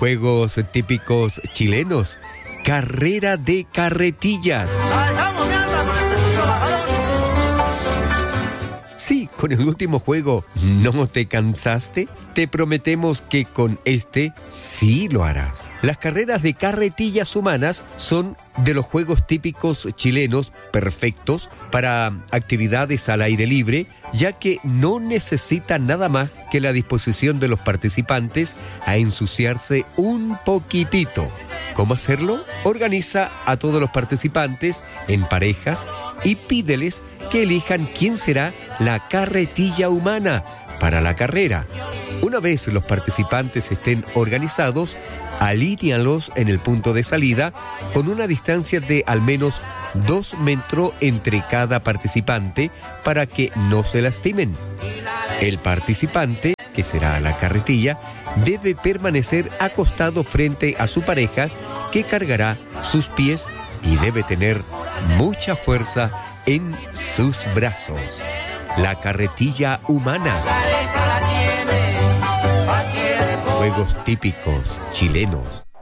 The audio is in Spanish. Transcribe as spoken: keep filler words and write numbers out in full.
Juegos típicos chilenos. Carrera de carretillas. Sí, con el último juego, ¿no te cansaste? Te prometemos que con este sí lo harás. Las carreras de carretillas humanas son de los juegos típicos chilenos perfectos para actividades al aire libre, ya que no necesitan nada más que la disposición de los participantes a ensuciarse un poquitito. ¿Cómo hacerlo? Organiza a todos los participantes en parejas y pídeles que elijan quién será la carretilla humana para la carrera. Una vez los participantes estén organizados, alínealos en el punto de salida con una distancia de al menos dos metros entre cada participante para que no se lastimen. El participante, que será la carretilla, debe permanecer acostado frente a su pareja, que cargará sus pies y debe tener mucha fuerza en sus brazos. La carretilla humana. Juegos típicos chilenos.